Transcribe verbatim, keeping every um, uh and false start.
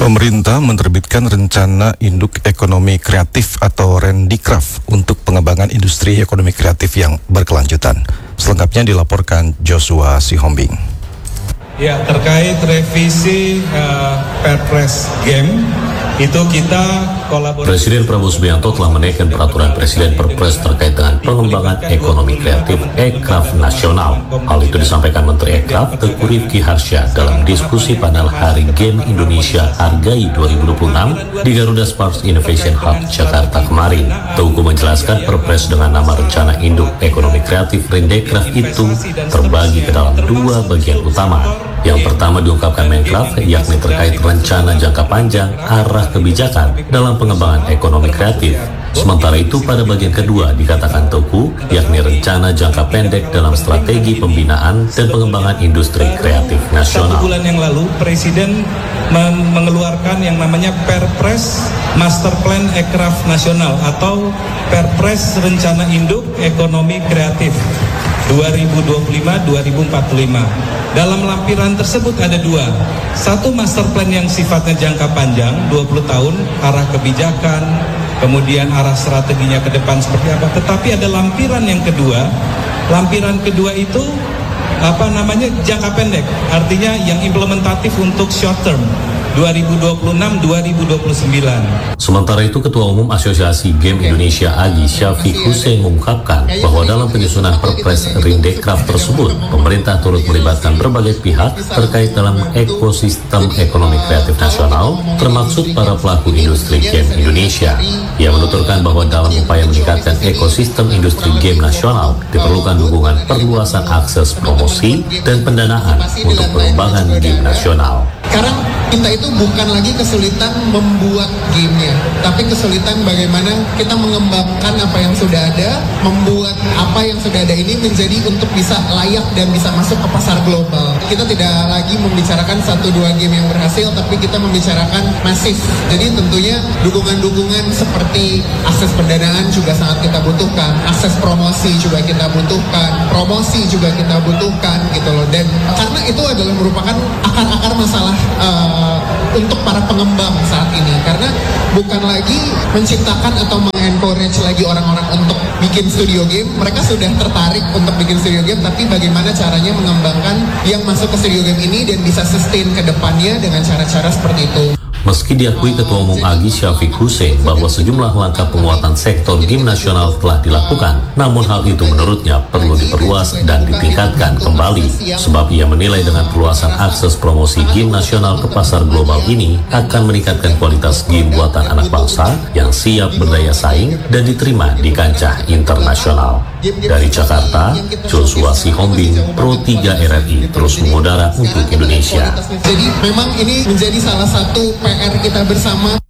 Pemerintah menerbitkan rencana induk ekonomi kreatif atau Rendikraf untuk pengembangan industri ekonomi kreatif yang berkelanjutan. Selengkapnya dilaporkan Joshua Sihombing. Ya, terkait revisi uh, Perpres Game, itu kita kolaborasi. Presiden Prabowo Subianto telah menaikkan peraturan Presiden Perpres terkait dengan pengembangan ekonomi kreatif Ekraf Nasional. Hal itu disampaikan Menteri Ekraf Teuku Rifki Harsha dalam diskusi panel Hari Game Indonesia Hargai dua ribu dua puluh enam di Garuda Sparks Innovation Hub Jakarta kemarin. Teuku menjelaskan Perpres dengan nama Rencana Induk Ekonomi Kreatif Rendikraf itu terbagi ke dalam dua bagian utama. Yang pertama diungkapkan Menkraf, yakni terkait rencana jangka panjang arah kebijakan dalam pengembangan ekonomi kreatif. Sementara itu pada bagian kedua dikatakan Teuku, yakni rencana jangka pendek dalam strategi pembinaan dan pengembangan industri kreatif nasional. Satu bulan yang lalu Presiden mengeluarkan yang namanya Perpres Master Plan Ekraf Nasional atau Perpres Rencana Induk Ekonomi Kreatif dua ribu dua puluh lima sampai dua ribu empat puluh lima. Dalam lampiran tersebut ada dua. Satu master plan yang sifatnya jangka panjang, dua puluh tahun, arah kebijakan, kemudian arah strateginya ke depan seperti apa. Tetapi ada lampiran yang kedua. Lampiran kedua itu apa namanya jangka pendek, artinya yang implementatif untuk short term. dua ribu dua puluh enam sampai dua ribu dua puluh sembilan. Sementara itu Ketua Umum Asosiasi Game Indonesia Agi Syafiq Hussein mengungkapkan bahwa dalam penyusunan Perpres Rendikraf tersebut, pemerintah turut melibatkan berbagai pihak terkait dalam ekosistem ekonomi kreatif nasional, termasuk para pelaku industri game Indonesia. Ia menuturkan bahwa dalam upaya meningkatkan ekosistem industri game nasional, diperlukan dukungan perluasan akses promosi dan pendanaan untuk pengembangan game nasional. Sekarang kita itu bukan lagi kesulitan membuat gamenya, tapi kesulitan bagaimana kita mengembangkan apa yang sudah ada, membuat apa yang sudah ada ini menjadi untuk bisa layak dan bisa masuk ke pasar global. Kita tidak lagi membicarakan satu dua game yang berhasil, tapi kita membicarakan masif. Jadi tentunya dukungan-dukungan seperti akses pendanaan juga sangat kita butuhkan, akses promosi juga kita butuhkan, promosi juga kita butuhkan gitu loh. Dan karena itu adalah merupakan akar-akar masalah Uh, untuk para pengembang saat ini, karena bukan lagi menciptakan atau mengencourage lagi orang-orang untuk bikin studio game. Mereka sudah tertarik untuk bikin studio game, tapi bagaimana caranya mengembangkan yang masuk ke studio game ini dan bisa sustain ke depannya dengan cara-cara seperti itu. Meski diakui Ketua Umum Agi Syafiq Hussein bahwa sejumlah langkah penguatan sektor game nasional telah dilakukan, namun hal itu menurutnya perlu diperluas dan ditingkatkan kembali. Sebab ia menilai dengan perluasan akses promosi game nasional ke pasar global ini akan meningkatkan kualitas game buatan anak bangsa yang siap berdaya saing dan diterima di kancah internasional. Dari Jakarta, Joshua Sihombing, Pro tiga R R I terus mengudara untuk Indonesia. Jadi memang ini menjadi salah satu P R kita bersama.